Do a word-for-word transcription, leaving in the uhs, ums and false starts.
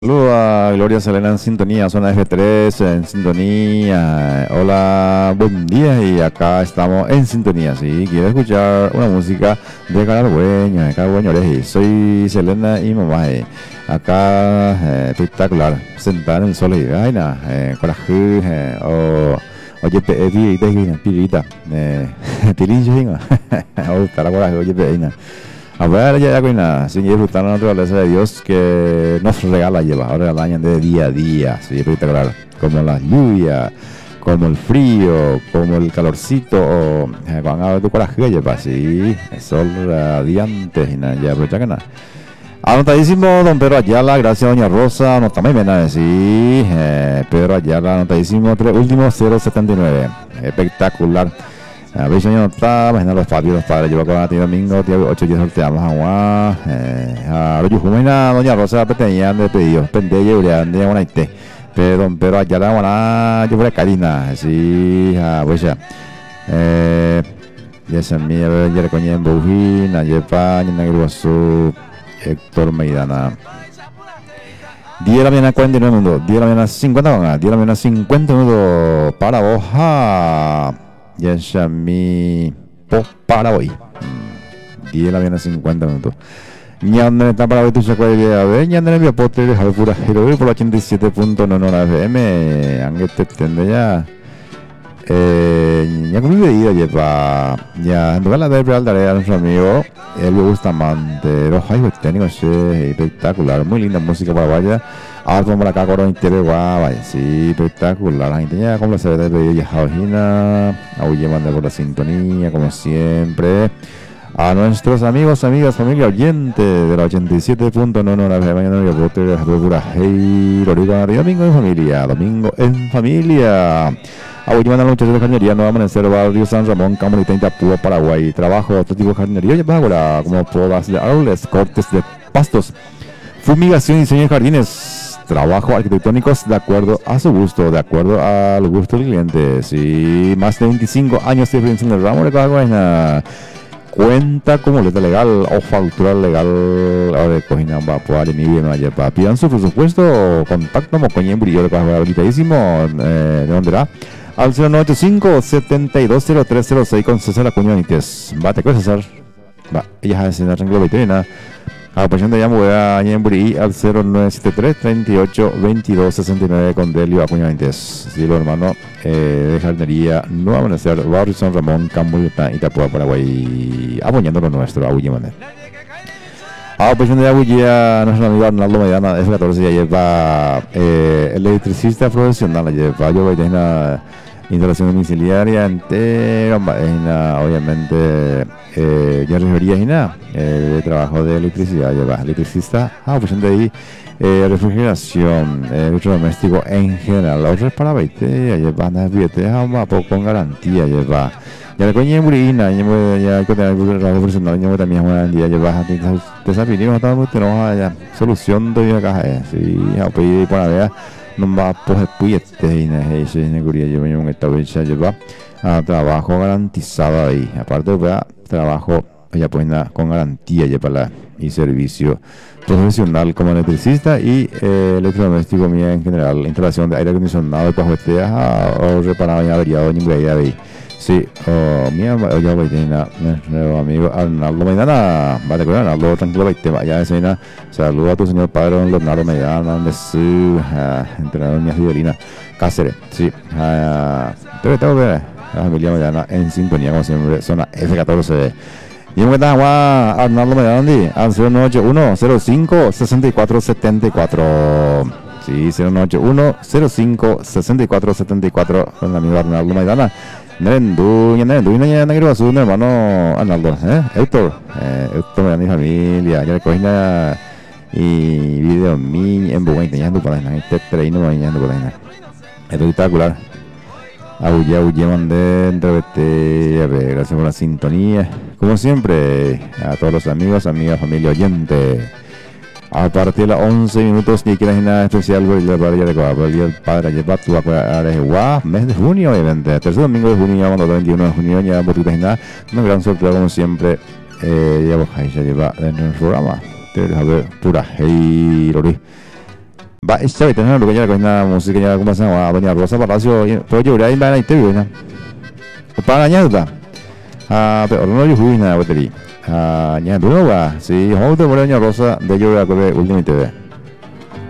Saludos a Gloria Selena en sintonía, zona F tres en sintonía. Hola, buen día y acá estamos en sintonía. Si quiero escuchar una música de Caragüeño, de Caragüeño, soy Selena y mamá. eh. Acá eh, espectacular, sentada en el sol y vaina, eh, coraje, eh, o oye, pe, eh, pirita, pirita, pirita, eh, pirincho, o para coraje, oye, pe, a ver, ya, ya, coina, sin disfrutar la naturaleza de Dios que nos regala, lleva, ahora regala de día a día, sí, espectacular, como la lluvia, como el frío, como el calorcito, o eh, van a ver tu coraje, lleva, sí, el sol radiante, y nada, ya, pues ya que nada. Anotadísimo, don Pedro Ayala, gracias, doña Rosa, no también me nada, sí, eh, Pedro Ayala, anotadísimo, tres últimos, cero setenta y nueve, espectacular. A ver, señor, está, imagina los padres, los padres, lleva con la tía domingo, tía ocho días sorteamos agua, eh, a los yujumina, doña Rosa, peteñan de pedidos, pende, llevarían de una ite, pero don Pedro allá la buena, yo por Karina, sí, a pues ya, eh, ya se me lleva, ya recoñé en Bujina, lleva, en el guaso, Héctor Maidana. diez de la mañana, cuarenta y nueve minutos, diez de la mañana, cincuenta, diez de la mañana, cincuenta minutos, para vos, ja. Yashami po para hoy. diez de la mañana, cincuenta minutos. Ñandre está para hoy tu chacuaya de Ñandre mi apote de Jalpura Hero por ochenta y siete punto nueve F M. Aunque te tende ya. Eh, ya con mi bebida lleva. Ya en lugar de ver tarea a nuestro amigo. Él le gusta amante. Los high técnicos espectacular. Muy linda música paraguaya. Ahora como la caca en T V, guau, sí, espectacular. La gente ya como se ve de pedir ya Jaujina, a manda por la sintonía, como siempre. A nuestros amigos, amigas, familia oyente de la ochenta y siete punto nueve la mañana de bote de pura hey, domingo en familia, domingo en familia. A manda muchachos de jardinería, Nueva Amanecer, Barrio San Ramón, Camarita, Itapúa, Paraguay. Trabajo, otro tipo de jardinería, ya ahora como podas de árboles, cortes de pastos, fumigación y diseño de jardines. Trabajo arquitectónicos de acuerdo a su gusto, de acuerdo al gusto del cliente. Sí, más de veinticinco años de experiencia en el ramo de Caragüeña. Cuenta como letra legal o factura legal. Ahora de cojina va a poder mi bien allá para pidan su presupuesto. Contacto con Coñen Brillo de Caragüeña habilitadísimo. Eh, ¿De dónde era? Al cero nueve ocho cinco, siete dos cero tres cero seis con César Acuña Benítez. Va, te cuesta César. Va, ella es en la Tranquilo Veterina. A la pasión de llamo voy a Ñembrí al cero nueve siete tres, treinta y ocho, veintidós, sesenta y nueve con Delio Acuña Benítez. Sí, lo hermano eh, de jardinería Nueva Amanecer, Barrio San Ramón, Camboyota, Itapúa, Paraguay, apoyando lo nuestro, a Ullimane. A la pasión de Aguilla, nuestro amigo Arnaldo Mediana, F catorce, ya lleva eh, el electricista profesional, ya lleva, yo voy a tener una instalación domiciliaria entera, una, obviamente, eh, ya refería y nada, eh, de trabajo de electricidad, lleva electricista, ah, pues de ahí, eh, refrigeración, eh, electrodoméstico en general, los otros para veinte, lleva nada billetes, ah, con garantía, lleva, ya le coñé en Burina, ya que tener el trabajo personal, ya también es una día, lleva, te sabes, no estamos, tenemos ya, solución de una caja, sí, a pedir por la vea. No va pues puñete y ne ese neguría lleva un esta vez lleva a trabajo garantizado ahí, aparte de trabajo ya pues nada con garantía lleva la y servicio profesional como electricista y eh, electrodoméstico mía en general, instalación de aire acondicionado, cajueteas o reparado ya averiado ni idea de ahí. Sí, oh, mía, ya voy a tener nuestro amigo Arnaldo Maidana, vale, con Arnaldo, tranquilo, te vaya a escena. Saludos a tu señor padre, don Leonardo Maidana, donde su uh, entrenador, doña Fidelina Cáceres. Sí, uh, pero tengo que ver la familia Maidana en sintonía, como siempre, zona F catorce. Y me está Juan Arnaldo Maidana, al cero nueve ocho uno, cero cinco, seis cuatro siete cuatro. Sí, cero nueve ocho uno, cero cinco, seis cuatro siete cuatro, con el amigo Arnaldo Maidana. Nerendu, ya Nerendu, ya no quiero su hermano Arnaldo, ¿eh? Héctor, eh, Héctor de mi familia, ya le cogí la y video mi en Bogotá, ya ando por ahí, este treino, ya ando por ahí, espectacular. Auye, auye, mandé, entrevete, a ver, gracias por la sintonía, como siempre, a todos los amigos, amigas, familia oyente. A partir de las once minutos, ni quieras nada especial por el Padre de Ecuador, por el Padre de Patu, a mes de junio, obviamente, tercer domingo de junio, cuando el veintiuno de junio, ya por tu nada, un gran sorteo como siempre, eh, ya vos ahí se lleva dentro del programa, te deja ver pura hey, Lori. Va, esta vez tenemos lo que ya con la música ya como se llama doña Rosa Palacio, pero yo ahí va a ir bien. Para añadir, ah, pero no yo fui nada batería. Ah, ya duro va, sí, vamos a ver doña Rosa de yo a correr últimamente.